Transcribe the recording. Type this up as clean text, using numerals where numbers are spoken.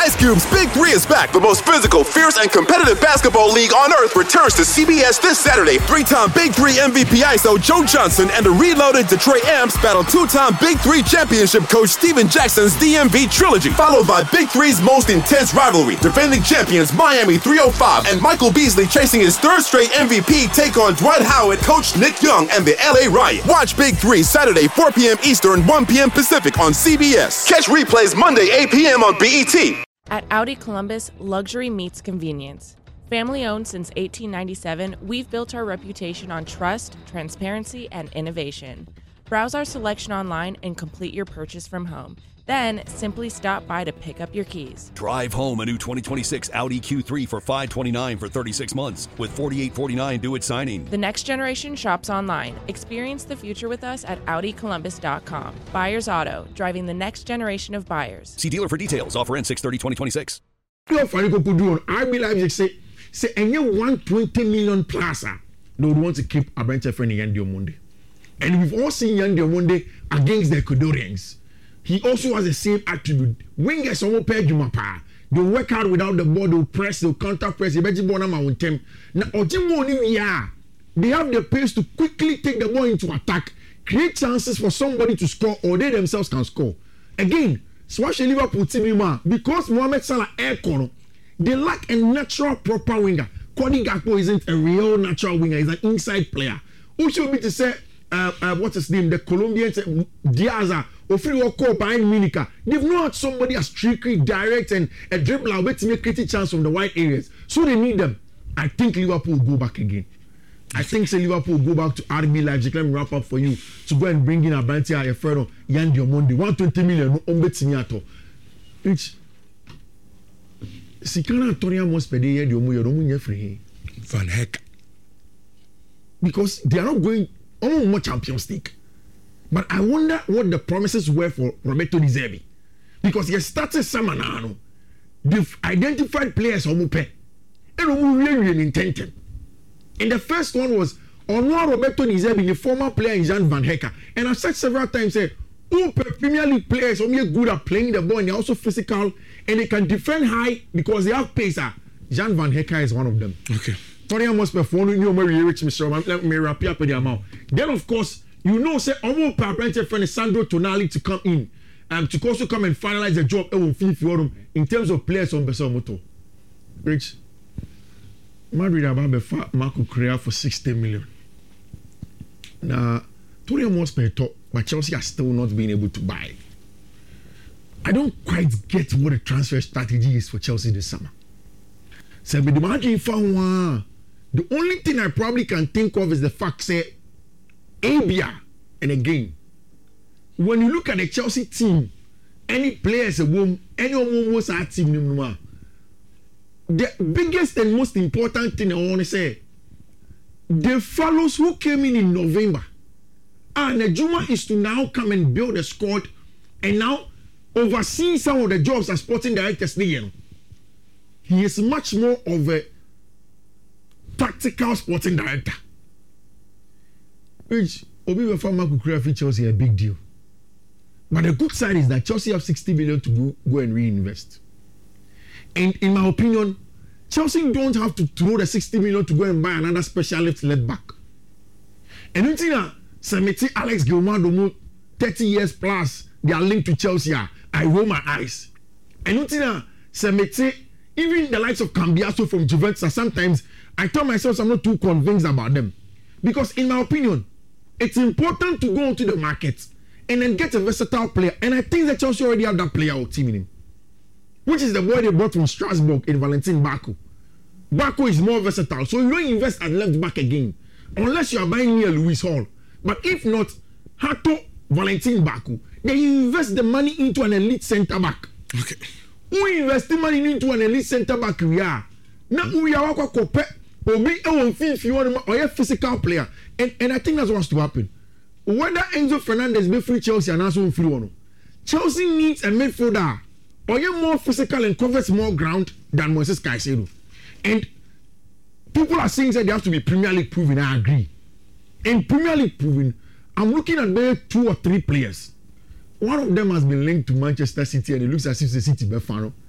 Ice Cube's Big 3 is back. The most physical, fierce, and competitive basketball league on earth returns to CBS this Saturday. Three-time Big 3 MVP ISO Joe Johnson and the reloaded Detroit Amps battle two-time Big 3 championship coach Steven Jackson's DMV trilogy, followed by Big 3's most intense rivalry. Defending champions Miami 305 and Michael Beasley chasing his third straight MVP take on Dwight Howard, coach Nick Young, and the LA Riot. Watch Big 3 Saturday 4 p.m. Eastern, 1 p.m. Pacific on CBS. Catch replays Monday 8 p.m. on BET. At Audi Columbus, luxury meets convenience. Family owned since 1897, we've built our reputation on trust, transparency, and innovation. Browse our selection online and complete your purchase from home. Then, simply stop by to pick up your keys. Drive home a new 2026 Audi Q3 for $529 for 36 months with $4,849 due at signing. The next generation shops online. Experience the future with us at AudiColumbus.com. Buyers Auto, driving the next generation of buyers. See dealer for details. Offer ends 6/30/2026. RB Leipzig say any 120 million plus they would want to keep a bench friend Yandy Omonde. And we've all seen Yandy Omonde against the Ecuadorians. He also has the same attribute. Wingers almost pay Jumapa. They work hard without the ball, they'll press, they'll counter press. Now, they have the pace to quickly take the ball into attack, create chances for somebody to score, or they themselves can score. Again, Swash Liverpool team because Mohamed Salah air corner, they lack a natural proper winger. Cody Gakpo isn't a real natural winger, he's an inside player. Who should be to say what's his name? The Colombians Diaz or free or call behind Minica. They've not had somebody as strictly direct and a dribbler wait to make a chance from the wide areas. So they need them. I think Liverpool will go back again. I think Liverpool will go back to RB Leipzig. Let me wrap up for you to go and bring in Abantia Efero Yandy Omonde. 120 million on Betiniato. Which Sikana Antonia must pay the Omo free. Van Heck. Because they are not going on more Champions League. But I wonder what the promises were for Roberto Di Zerbi. Because he started summer now. They've identified players on Mupe. And really intended. And the first one was Onwa Roberto Di Zerbi, the former player in Jan Van Hecker. And I've said several times, Premier League players are good at playing the ball and they're also physical and they can defend high because they have pace. Jan Van Hecker is one of them. Okay. Tony must perform you know rich Mr. Let me wrap up the amount. Then of course, you know, say almost parent friend Sandro Tonali to come in to also come and finalize the job in terms of players on Bessel Moto. Rich. Madrid about the Marco Correa for 60 million. Now, Tony must pay top, but Chelsea are still not being able to buy. I don't quite get what the transfer strategy is for Chelsea this summer. So, but the only thing I probably can think of is the fact that Abia, and again, when you look at the Chelsea team, any players, anyone was our team, the biggest and most important thing I want to say, the fellows who came in November, and Nejuma is to now come and build a squad and now oversee some of the jobs as sporting directors. He is much more of a tactical sporting director. Which Obi Wefama could create for Chelsea a big deal. But the good side is that Chelsea have 60 million to go and reinvest. And in my opinion, Chelsea don't have to throw the 60 million to go and buy another specialist left back. And you think Samiti Alex Gilmar 30 years plus, they are linked to Chelsea. I roll my eyes. And you think Samiti, even the likes of Cambiaso from Juventus, sometimes I tell myself I'm not too convinced about them. Because in my opinion, it's important to go into the market and then get a versatile player. And I think that Chelsea already have that player or team in him. Which is the boy they brought from Strasbourg in Valentin Baku. Baku is more versatile. So you don't invest at left back again. Unless you are buying near Luis Hall. But if not, Hato, Valentin Baku, then you invest the money into an elite centre back. Okay. Who invest the money into an elite centre back we are? Now we are if you want or a physical player. And I think that's what's to happen. Whether Enzo Fernandez be free Chelsea and also free one. Chelsea needs a midfielder or you're more physical and covers more ground than Moises Caicedo. And people are saying that they have to be Premier League proven. I agree. In Premier League proven, I'm looking at there 2 or 3 players. One of them has been linked to Manchester City and it looks as if the City Befano.